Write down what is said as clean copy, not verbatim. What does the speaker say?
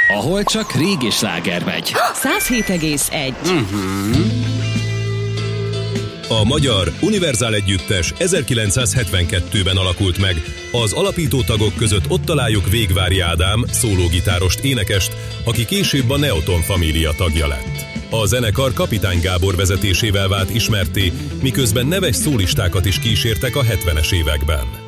ahol csak régi sláger megy. 107,1. A magyar Univerzál Együttes 1972-ben alakult meg. Az alapító tagok között ott találjuk Végvári Ádám, szólógitárost, énekest, aki később a Neoton Família tagja lett. A zenekar Kapitány Gábor vezetésével vált ismertté, miközben neves szólistákat is kísértek a 70-es években.